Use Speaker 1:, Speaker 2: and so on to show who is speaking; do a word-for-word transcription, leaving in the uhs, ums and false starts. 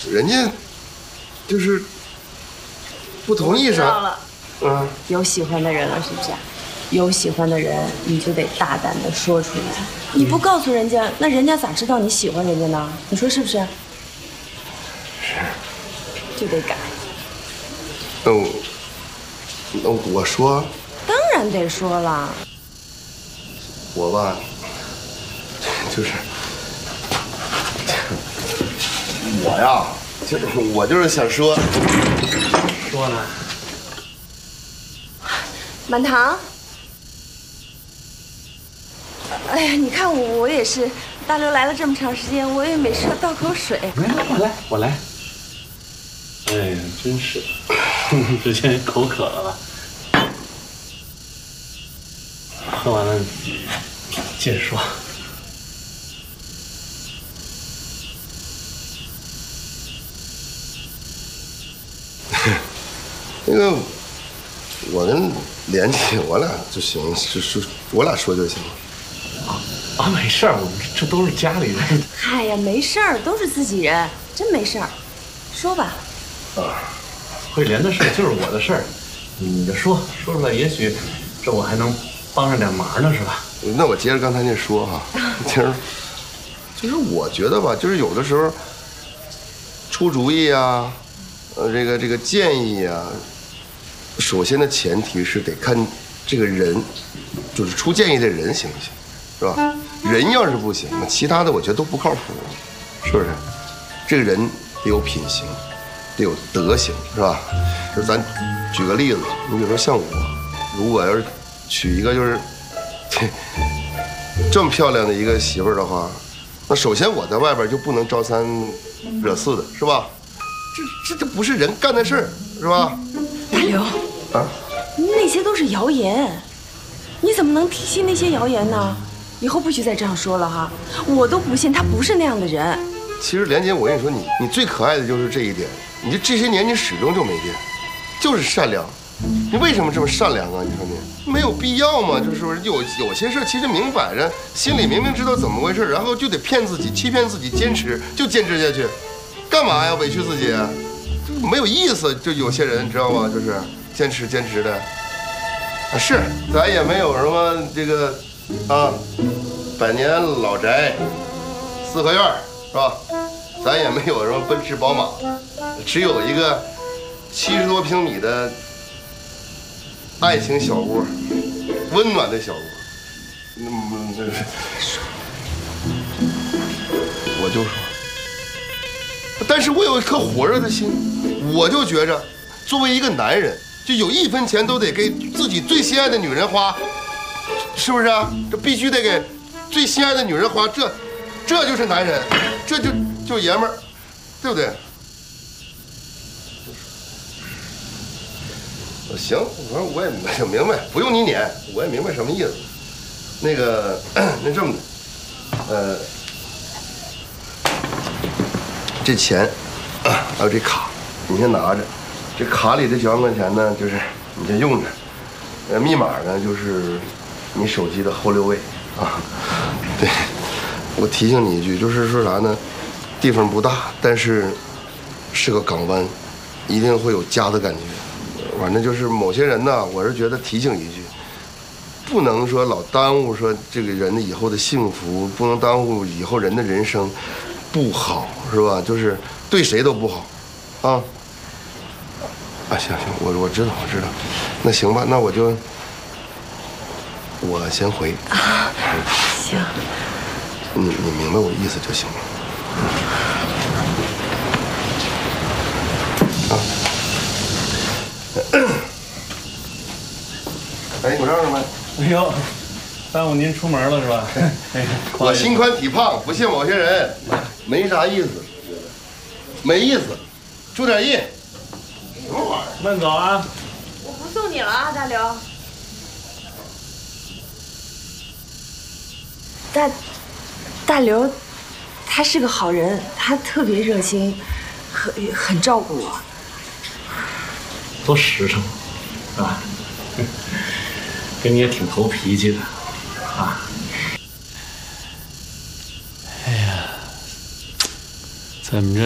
Speaker 1: 人家就是不同意啥。
Speaker 2: 知道了，
Speaker 1: 嗯，
Speaker 2: 有喜欢的人了，是不是？有喜欢的人，你就得大胆的说出来。你不告诉人家，那人家咋知道你喜欢人家呢？你说是不是？
Speaker 1: 是。
Speaker 2: 就得改。
Speaker 1: 那我，那我说。
Speaker 2: 当然得说了。
Speaker 1: 我吧，就是。我呀，就是我就是想说，
Speaker 3: 说呢。
Speaker 2: 满堂。哎呀，你看我，我也是，大刘来了这么长时间，我也没事倒口水。
Speaker 3: 来，我来，我来。哎呀，真是，之前口渴了吧？喝完了，接着说。
Speaker 1: 那个，我跟莲姐，我俩就行，就就我俩说就行了。
Speaker 3: 啊啊，没事儿，我们这都是家里人。
Speaker 2: 哎呀，没事儿，都是自己人，真没事儿。说吧。
Speaker 3: 啊，慧莲的事就是我的事儿，你就说说出来，也许这我还能帮上点忙呢，是吧？
Speaker 1: 那我接着刚才那说哈，其实就是我觉得吧，就是有的时候出主意啊，呃，这个这个建议啊。首先的前提是得看这个人，就是出建议的人行不行，是吧？人要是不行，那其他的我觉得都不靠谱，是不是？这个人得有品行，得有德行，是吧？就咱举个例子，你比如说像我，如果要是娶一个就是这么漂亮的一个媳妇儿的话，那首先我在外边就不能招三惹四的，是吧？这这这不是人干的事儿，是吧？
Speaker 2: 大刘。啊，那些都是谣言，你怎么能听信那些谣言呢？以后不许再这样说了哈！我都不信他不是那样的人。
Speaker 1: 其实莲姐，我跟你说，你你最可爱的就是这一点，你这这些年你始终就没变，就是善良。你为什么这么善良啊？你说你没有必要嘛？就是说有有些事其实明摆着，心里明明知道怎么回事，然后就得骗自己，欺骗自己，坚持就坚持下去，干嘛呀？委屈自己啊？就没有意思。就有些人你知道吗？就是。坚持坚持的，啊是，咱也没有什么这个，啊，百年老宅，四合院是吧？咱也没有什么奔驰宝马，只有一个七十多平米的爱情小窝，温暖的小窝。嗯，这是，我就说，但是我有一颗火热的心，我就觉着，作为一个男人。就有一分钱都得给自己最心爱的女人花，是不是啊？这必须得给最心爱的女人花，这这就是男人，这就就爷们儿，对不对？行，我说我也明白，不用你撵，我也明白什么意思。那个，那这么的，呃，这钱啊，还有这卡，你先拿着。这卡里的几万块钱呢，就是你先用着，呃，密码呢就是你手机的后六位啊。对，我提醒你一句，就是说啥呢？地方不大，但是是个港湾，一定会有家的感觉。反正就是某些人呢，我是觉得提醒一句，不能说老耽误说这个人的以后的幸福，不能耽误以后人的人生，不好是吧？就是对谁都不好，啊。啊，行行，我我知道我知道，那行吧，那我就我先回
Speaker 2: 啊，行，
Speaker 1: 你你明白我意思就行了。啊，哎，你让什么？
Speaker 3: 哎呦，耽误您出门了是吧？
Speaker 1: 我心宽体胖，不信某些人，没啥意思，没意思，注点意。什么玩意儿？
Speaker 3: 慢走啊！
Speaker 2: 我不送你了啊，大刘。大大刘，他是个好人，他特别热心，很很照顾我。
Speaker 3: 多实诚，是吧？跟你也挺投脾气的，啊。哎呀，怎么着？